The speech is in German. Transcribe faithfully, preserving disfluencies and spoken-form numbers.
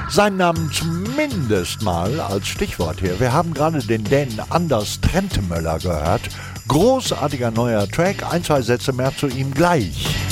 seinen Namen zumindest mal als Stichwort hier. Wir haben gerade den Dänen Anders Trentemøller gehört. Großartiger neuer Track, ein, zwei Sätze mehr zu ihm gleich.